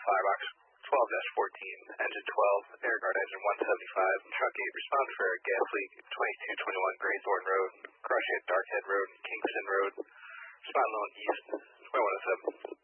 Firebox 12-14, engine 12, air guard engine 175, truck 8, respond for a gas leak 2221 Graythorn Road, Crush Darkhead Road, Kingston Road, respond zone east, 2107.